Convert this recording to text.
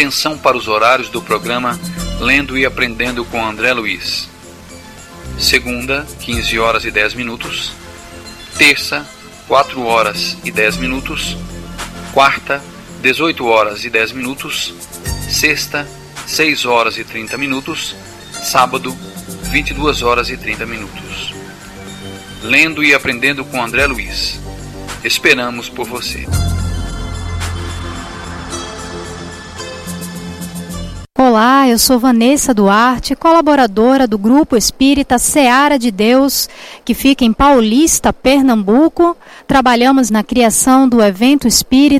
Atenção para os horários do programa Lendo e Aprendendo com André Luiz. Segunda, 15 horas e 10 minutos. Terça, 4 horas e 10 minutos. Quarta, 18 horas e 10 minutos. Sexta, 6 horas e 30 minutos. Sábado, 22 horas e 30 minutos. Lendo e Aprendendo com André Luiz. Esperamos por você. Olá, eu sou Vanessa Duarte, colaboradora do Grupo Espírita Seara de Deus, que fica em Paulista, Pernambuco. Trabalhamos na criação do evento espírita